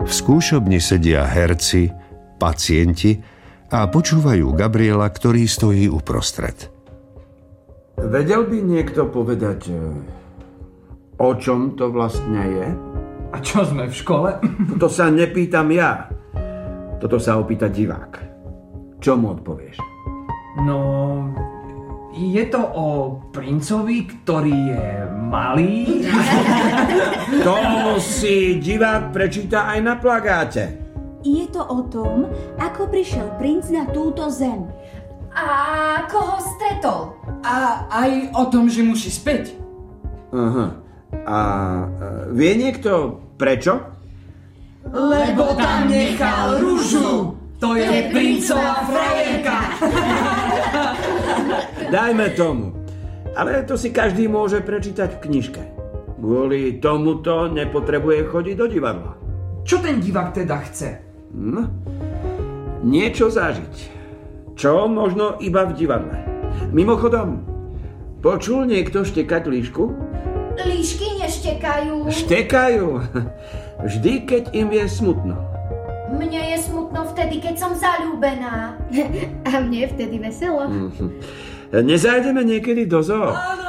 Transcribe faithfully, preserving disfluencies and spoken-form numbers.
V skúšobni sedia herci, pacienti a počúvajú Gabriela, ktorý stojí uprostred. Vedel by niekto povedať, o čom to vlastne je? A čo, sme v škole? To sa nepýtam ja. Toto sa opýta divák. Čo mu odpovieš? No, je to o princovi, ktorý je malý. To si divák prečíta aj na plagáte. Je to o tom, ako prišiel princ na túto zem. A koho stretol? A aj o tom, že musí späť. Aha. A vie niekto prečo? Lebo tam nechal rúžu. To je princová frajerka. Dajme tomu. Ale to si každý môže prečítať v knižke. Kvôli tomuto nepotrebuje chodiť do divadla. Čo ten divák teda chce? No, niečo zažiť. Čo možno iba v divadle. Mimochodom, počul niekto štekať líšku? Líšky neštekajú. Štekajú. Vždy, keď im je smutno. Mne je smutno vtedy, keď som zaľúbená. A mne vtedy veselo. Nezájdeme niekedy do zoo? Áno,